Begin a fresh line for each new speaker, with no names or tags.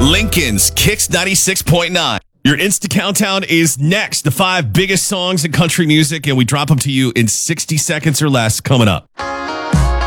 Lincoln's Kicks 96.9. Your Insta Countdown is next. The 5 biggest songs in country music, and we drop them to you in 60 seconds or less coming up.